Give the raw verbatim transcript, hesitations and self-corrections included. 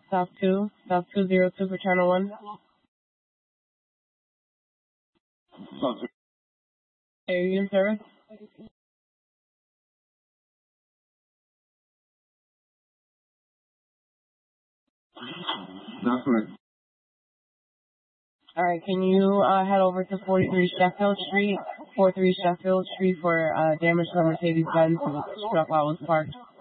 South two, South two zero two for Channel One. Are you in service? That's right. All right, can you uh, head over to forty-three Sheffield Street, forty-three Sheffield Street for uh, damage to a Mercedes-Benz truck while it was parked?